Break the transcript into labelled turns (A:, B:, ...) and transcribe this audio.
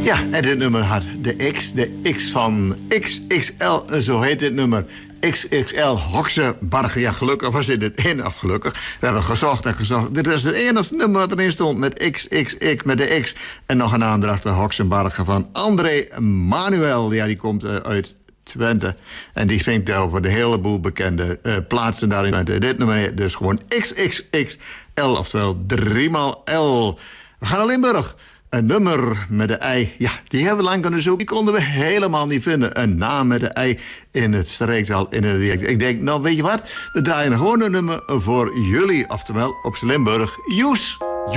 A: Ja, en dit nummer had de X van XXL, zo heet dit nummer. XXL Hoksenbargen. Ja, gelukkig was dit het in, of gelukkig. We hebben gezocht en gezocht. Dit was het enige nummer wat erin stond met XXX, met de X. En nog een aandracht, de Hoksenbargen van André Manuel. Ja, die komt uit Twente. En die springt over de heleboel bekende plaatsen daarin. Dit nummer dus gewoon XXXL, oftewel 3x L. We gaan naar Limburg. Een nummer met de ei, ja, die hebben we lang kunnen zoeken. Die konden we helemaal niet vinden. Een naam met de ei in het streektaal, in het dialect. Ik denk, nou weet je wat? We draaien gewoon een nummer voor jullie. Oftewel, op Limburg, Joes.